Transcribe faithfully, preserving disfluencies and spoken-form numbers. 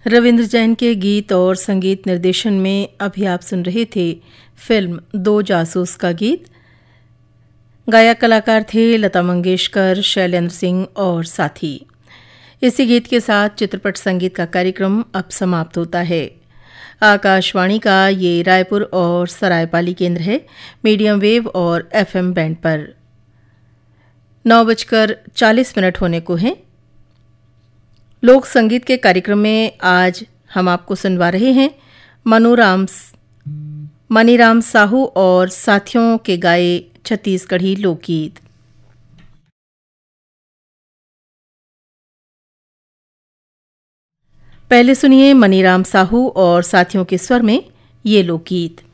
रविंद्र जैन के गीत और संगीत निर्देशन में अभी आप सुन रहे थे फिल्म दो जासूस का गीत। गायक कलाकार थे लता मंगेशकर, शैलेंद्र सिंह और साथी। इसी गीत के साथ चित्रपट संगीत का कार्यक्रम अब समाप्त होता है। आकाशवाणी का ये रायपुर और सरायपाली केंद्र है, मीडियम वेव और एफएम बैंड पर। नौ बजकर चालीस मिनट होने को हैं। लोक संगीत के कार्यक्रम में आज हम आपको सुनवा रहे हैं मनोराम मनीराम साहू और साथियों के गाए छत्तीसगढ़ी लोकगीत। पहले सुनिए मनीराम साहू और साथियों के स्वर में ये लोकगीत।